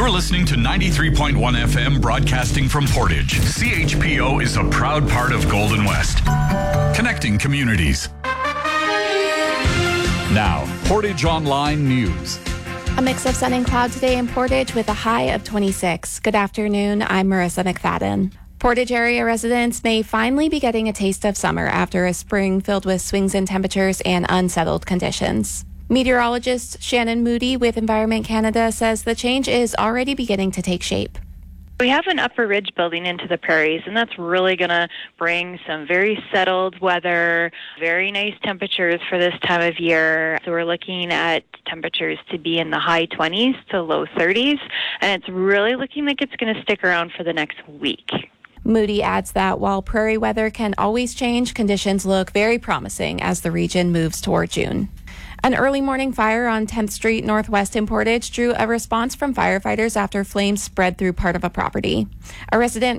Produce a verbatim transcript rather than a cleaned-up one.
You're listening to ninety-three point one F M broadcasting from Portage. C H P O is a proud part of Golden West, connecting communities. Now, Portage Online News. A mix of sun and cloud today in Portage with a high of twenty-six. Good afternoon, I'm Marissa McFadden. Portage area residents may finally be getting a taste of summer after a spring filled with swings in temperatures and unsettled conditions. Meteorologist Shannon Moody with Environment Canada says the change is already beginning to take shape. We have an upper ridge building into the prairies, and that's really going to bring some very settled weather, very nice temperatures for this time of year. So we're looking at temperatures to be in the high twenties to low thirties, and it's really looking like it's going to stick around for the next week. Moody adds that while prairie weather can always change, conditions look very promising as the region moves toward June. An early morning fire on tenth Street Northwest in Portage drew a response from firefighters after flames spread through part of a property. A resident